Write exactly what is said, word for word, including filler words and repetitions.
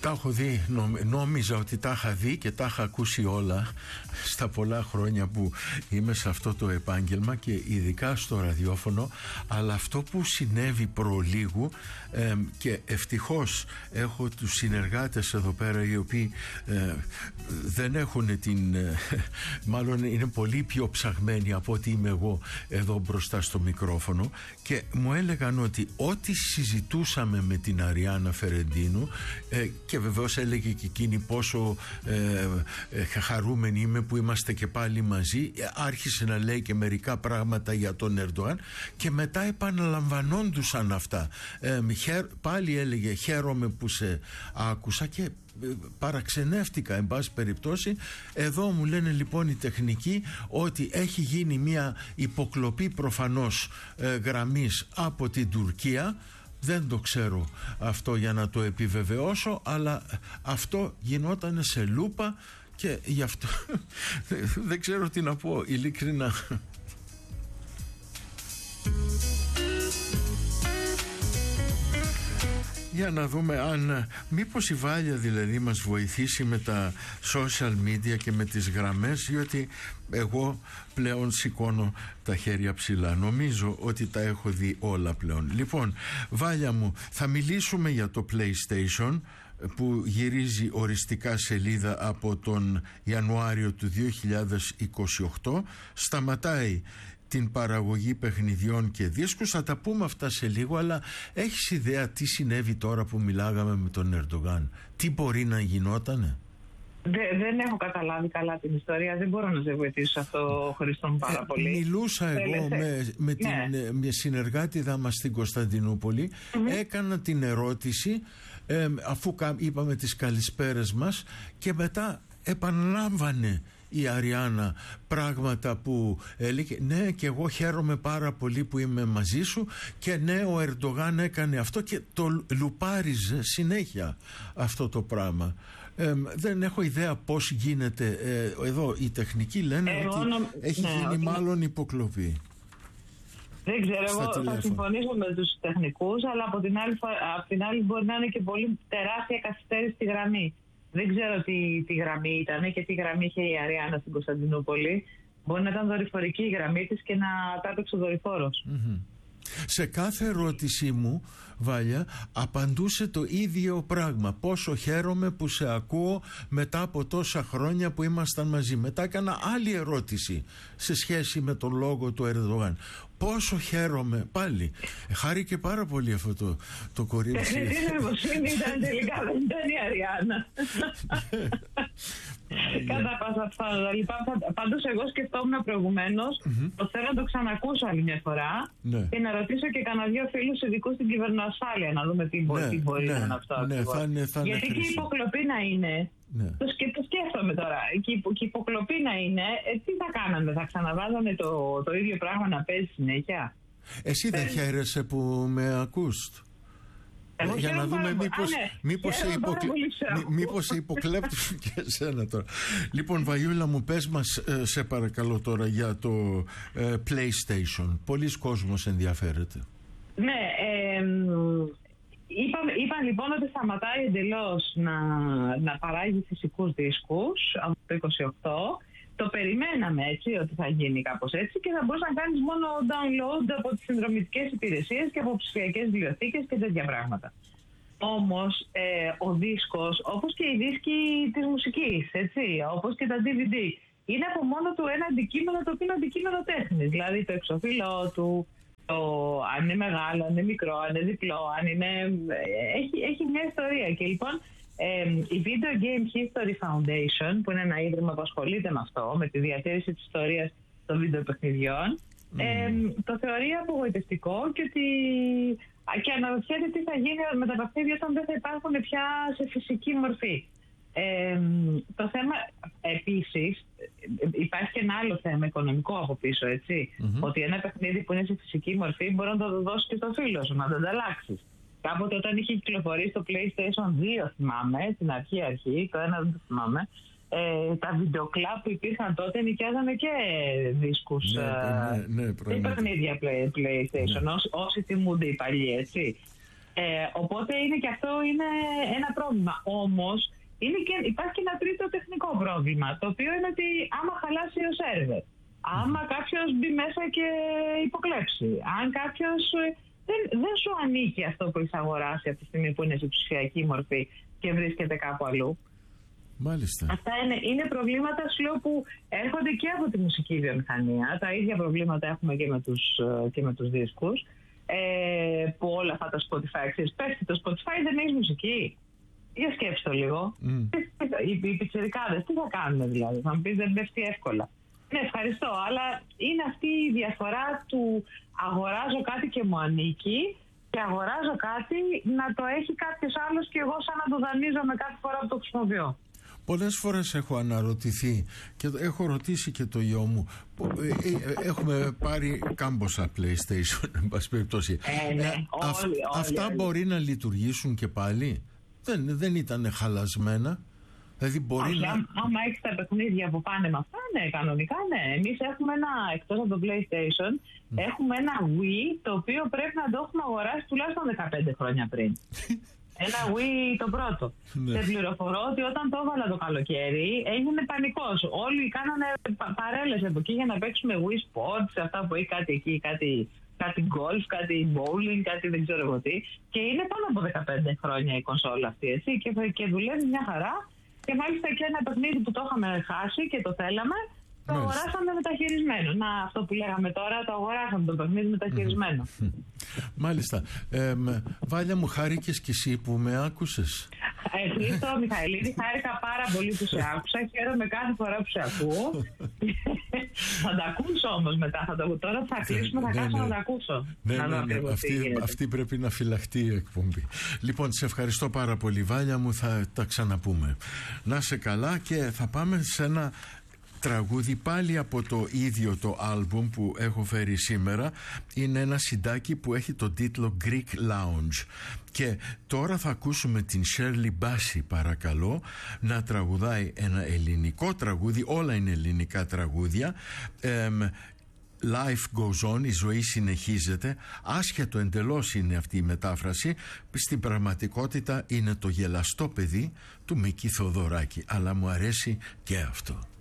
Τα έχω δει, νόμιζα ότι τα είχα δει και τα είχα ακούσει όλα στα πολλά χρόνια που είμαι σε αυτό το επάγγελμα και ειδικά στο ραδιόφωνο, αλλά αυτό που συνέβη προλίγου ε, και ευτυχώς έχω τους συνεργάτες εδώ πέρα οι οποίοι ε, δεν έχουν την ε, μάλλον είναι πολύ πιο ψαγμένοι από ότι είμαι εγώ εδώ μπροστά στο μικρόφωνο, και μου έλεγαν ότι ό,τι συζητούσαμε με την Αριάννα Φερεντίνου ε, και βεβαίως έλεγε και εκείνη πόσο ε, ε, χαρούμενη είμαι που είμαστε και πάλι μαζί, ε, άρχισε να λέει και μερικά πράγματα για τον Ερντογάν και μετά επαναλαμβανόντουσαν αυτά. ε, χαίρ, πάλι έλεγε χαίρομαι που σε άκουσα και παραξενεύτηκα εν πάση περιπτώσει. Εδώ μου λένε λοιπόν οι τεχνικοί ότι έχει γίνει μια υποκλοπή προφανώς ε, γραμμής από την Τουρκία. Δεν το ξέρω αυτό για να το επιβεβαιώσω, αλλά αυτό γινόταν σε λούπα και γι' αυτό δεν ξέρω τι να πω ειλικρινά. Για να δούμε αν μήπως η Βάλια δηλαδή μας βοηθήσει με τα social media και με τις γραμμές, διότι εγώ πλέον σηκώνω τα χέρια ψηλά. Νομίζω ότι τα έχω δει όλα πλέον. Λοιπόν, Βάλια μου, θα μιλήσουμε για το PlayStation που γυρίζει οριστικά σελίδα από τον Ιανουάριο του δύο χιλιάδες είκοσι οκτώ. Σταματάει την παραγωγή παιχνιδιών και δίσκους. Θα τα πούμε αυτά σε λίγο, αλλά έχεις ιδέα τι συνέβη τώρα που μιλάγαμε με τον Ερντογάν? Τι μπορεί να γινότανε? Δε, δεν έχω καταλάβει καλά την ιστορία. Δεν μπορώ να σε βοηθήσω αυτό, Χριστό μου, πάρα πολύ. Ε, μιλούσα εγώ με, με, την, ναι. με συνεργάτηδα μας στην Κωνσταντινούπολη. Mm-hmm. Έκανα την ερώτηση ε, αφού είπαμε τις καλησπέρες μας και μετά επαναλάμβανε η Αριάννα πράγματα που έλεγε ναι και εγώ χαίρομαι πάρα πολύ που είμαι μαζί σου και ναι ο Ερντογάν έκανε αυτό και το λουπάριζε συνέχεια αυτό το πράγμα. Ε, δεν έχω ιδέα πώς γίνεται. ε, εδώ οι τεχνικοί λένε ε, ότι νο... έχει ναι, γίνει ότι... μάλλον υποκλοπή. Δεν ξέρω, εγώ θα συμφωνήσω με τους τεχνικούς, αλλά από την, άλλη, από την άλλη μπορεί να είναι και πολύ τεράστια καθυστέρηση στη γραμμή. Δεν ξέρω τι, τι γραμμή ήταν και τι γραμμή είχε η Αριάννα στην Κωνσταντινούπολη. Μπορεί να ήταν δορυφορική η γραμμή της και να τα έπαιξε ο δορυφόρος. Mm-hmm. Σε κάθε ερώτησή μου, Βάλια, απαντούσε το ίδιο πράγμα. Πόσο χαίρομαι που σε ακούω μετά από τόσα χρόνια που ήμασταν μαζί. Μετά έκανα άλλη ερώτηση σε σχέση με τον λόγο του Ερντογάν. Πόσο χαίρομαι πάλι. Χάρηκε πάρα πολύ αυτό το, το κορίτσι. Τι νοημοσύνη ήταν τελικά, δεν ήταν η Αριάννα. Κατά πάσα πιθανότητα. Λοιπόν, πάντως εγώ σκεφτόμουν προηγουμένως mm-hmm. το θέλω να το ξανακούσω άλλη μια φορά ναι. και να ρωτήσω και κανένα δύο φίλους ειδικούς στην κυβερνοασφάλεια να δούμε τι μπορεί, ναι, τι μπορεί ναι, να είναι αυτό. Ναι, θα είναι, θα γιατί και η υποκλοπή να είναι ναι. το, σκε, το σκέφτομαι τώρα και η, και η υποκλοπή να είναι ε, τι θα κάναμε, θα ξαναβάζαμε το, το ίδιο πράγμα να παίζει συνέχεια? Εσύ δεν χαίρεσαι που με ακούς? Εγώ για να δούμε μήπως, ναι. μήπως, σε, υποκλε... μήπως σε υποκλέπτουν και εσένα τώρα. Λοιπόν, Βαγιούλα μου, πες μας ε, σε παρακαλώ τώρα για το ε, PlayStation. Πολλοί κόσμος ενδιαφέρεται. Ναι, ε, είπαν, είπαν λοιπόν ότι σταματάει εντελώς να, να παράγει φυσικούς δίσκους από το είκοσι οκτώ. Το περιμέναμε έτσι ότι θα γίνει κάπως έτσι και θα μπορείς να κάνεις μόνο download από τις συνδρομητικές υπηρεσίες και από ψηφιακές βιβλιοθήκες και τέτοια πράγματα. Όμως ε, ο δίσκος, όπως και οι δίσκοι της μουσικής, έτσι, όπως και τα ντι βι ντι, είναι από μόνο του ένα αντικείμενο το οποίο είναι αντικείμενο τέχνης. Δηλαδή το εξωφυλλό του, το αν είναι μεγάλο, αν είναι μικρό, αν είναι διπλό, αν είναι... Έχει, έχει μια ιστορία και λοιπόν... Ε, η Video Game History Foundation, που είναι ένα ίδρυμα που ασχολείται με αυτό, με τη διατήρηση της ιστορίας των βιντεοπαιχνιδιών, mm. ε, το θεωρεί απογοητευτικό και, ότι, και αναρωτιέται τι θα γίνει με τα παιχνίδια όταν δεν θα υπάρχουν πια σε φυσική μορφή. Ε, το θέμα επίσης, υπάρχει και ένα άλλο θέμα οικονομικό από πίσω, έτσι, mm-hmm. ότι ένα παιχνίδι που είναι σε φυσική μορφή μπορεί να το δώσει και στο φίλο σου, να το ανταλλάξεις. Κάποτε όταν είχε κυκλοφορήσει το PlayStation δύο, θυμάμαι, στην αρχή αρχή, το ένα δεν το θυμάμαι, ε, τα βιντεοκλάπ που υπήρχαν τότε νοικιάζανε και δίσκους, ναι, ε, ναι, ναι, και παιχνίδια play, PlayStation, ναι. Όσοι, όσοι θυμούνται οι παλιοί, έτσι. Ε, οπότε είναι και αυτό είναι ένα πρόβλημα. Όμως είναι και, υπάρχει και ένα τρίτο τεχνικό πρόβλημα, το οποίο είναι ότι άμα χαλάσει ο σερβερ, άμα κάποιος μπει μέσα και υποκλέψει, αν κάποιος δεν, δεν σου ανήκει αυτό που έχεις αγοράσει από τη στιγμή που είναι σε ψηφιακή μορφή και βρίσκεται κάπου αλλού. Μάλιστα. Αυτά είναι, είναι προβλήματα, σου λέω, που έρχονται και από τη μουσική βιομηχανία. Τα ίδια προβλήματα έχουμε και με τους, και με τους δίσκους. Ε, που όλα αυτά τα Spotify, ξέρεις, πέφτει το Spotify, δεν έχει μουσική. Για σκέψτε το λίγο. Mm. Οι, οι πιτσιρικάδες τι θα κάνουν δηλαδή? Θα μου πεις δεν πέφτει εύκολα. Ναι, ευχαριστώ, αλλά είναι αυτή η διαφορά του αγοράζω κάτι και μου ανήκει και αγοράζω κάτι να το έχει κάποιος άλλος και εγώ σαν να το δανείζομαι κάθε φορά που το χρησιμοποιώ. Πολλές φορές έχω αναρωτηθεί και έχω ρωτήσει και το γιο μου. Έχουμε πάρει κάμποσα PlayStation, εν πάση περιπτώσει. Ε, ναι, όλοι, Αυ, όλοι, αυτά όλοι. μπορεί να λειτουργήσουν και πάλι? Δεν, δεν ήταν χαλασμένα? Δηλαδή μπορεί Όχι, να... άμα έχεις τα παιχνίδια που πάνε με αυτά, ναι, κανονικά ναι. Εμείς έχουμε ένα, εκτός από το PlayStation, mm. έχουμε ένα Wii, το οποίο πρέπει να το έχουμε αγοράσει τουλάχιστον δεκαπέντε χρόνια πριν. Ένα Wii το πρώτο. Ναι. Σε πληροφορώ ότι όταν το έβαλα το καλοκαίρι έγινε πανικός. Όλοι κάνανε παρέλες από εκεί για να παίξουμε Wii Sports, αυτά που έχει κάτι εκεί, κάτι, κάτι golf, κάτι bowling, κάτι δεν ξέρω εγώ τι. Και είναι πάνω από δεκαπέντε χρόνια η κονσόλα αυτή, έτσι, και, και δουλεύει μια χαρά. Και μάλιστα και ένα παιχνίδι που το είχαμε χάσει και το θέλαμε, το αγοράσαμε μεταχειρισμένο. Να, αυτό που λέγαμε τώρα, το αγοράσαμε το παιχνίδι μεταχειρισμένο. Μάλιστα. Ε, Βάλια μου, χάρηκες κι εσύ που με άκουσες? Ευχαριστώ, Μιχαηλίδη, χάρηκα πάρα πολύ που σε άκουσα. Χαίρομαι κάθε φορά που σε ακούω. Θα τα ακούσω όμως μετά. Θα το, τώρα θα κλείσουμε, θα ναι, κάτσω ναι. να τα ακούσω. Ναι, να ναι, ναι. Αυτή, αυτή πρέπει να φυλαχτεί η εκπομπή. Λοιπόν, σε ευχαριστώ πάρα πολύ, Βάλια μου. Θα τα ξαναπούμε. Να σε καλά και θα πάμε σε ένα τραγούδι πάλι από το ίδιο το άλμπουμ που έχω φέρει σήμερα. Είναι ένα συντάκι που έχει το τίτλο Greek Lounge. Και τώρα θα ακούσουμε την Shirley Bassey, παρακαλώ, να τραγουδάει ένα ελληνικό τραγούδι. Όλα είναι ελληνικά τραγούδια. ε, Life goes on, η ζωή συνεχίζεται. Άσχετο εντελώς είναι αυτή η μετάφραση. Στην πραγματικότητα είναι το γελαστό παιδί του Μική Θοδωράκη. Αλλά μου αρέσει και αυτό.